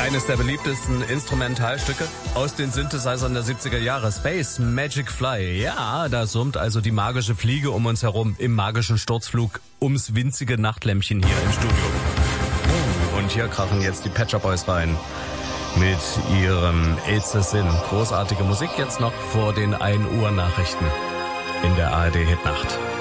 Eines der beliebtesten Instrumentalstücke aus den Synthesizern der 70er Jahre. Space Magic Fly. Ja, da summt also die magische Fliege um uns herum im magischen Sturzflug ums winzige Nachtlämpchen hier im Studio. Und hier krachen jetzt die Pet Shop Boys rein mit ihrem It's a Sin. Großartige Musik jetzt noch vor den 1 Uhr Nachrichten in der ARD Hitnacht.